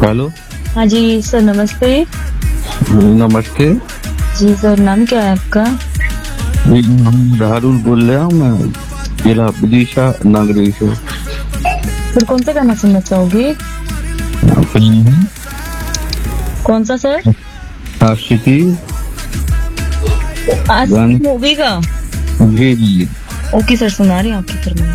Hello. हाँ जी sir, नमस्ते। नमस्ते जी सर, नाम क्या है आपका? जी, हम राहुल बोल रहा हूँ मैं, जिला विदिशा नागरिक से। सर कौन सा गाना सुनना चाहोगे? कौन सा सर? आशिकी आज गान। मूवी का। जी जी। ओके सर, सुना रहे हैं आपकी फरमाइश।